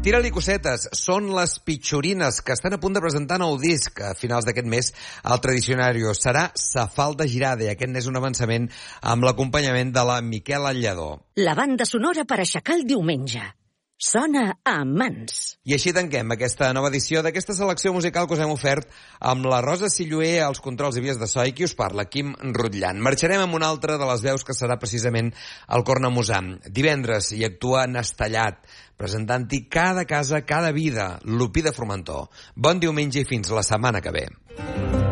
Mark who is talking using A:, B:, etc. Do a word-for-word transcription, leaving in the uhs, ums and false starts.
A: Tira-li cosetes, són les Pitxorines, que estan a punt de presentar nou disc a finals d'aquest mes al Tradicionario. Serà Safalda Girada, i aquest n'és un avançament amb l'acompanyament de la Miquela Lledó.
B: La banda sonora per aixecar el diumenge. Sona a mans.
A: I així tanquem aquesta nova edició d'aquesta selecció musical que us hem ofert amb la Rosa Silluer als controls i vies de so i qui us parla, Quim Rutllant. Marxarem amb una altra de les veus que serà precisament el Cornamusam. Divendres hi actua Nastellat, presentant-hi cada casa, cada vida, l'Upí de Formentor. Bon diumenge i fins la setmana que ve.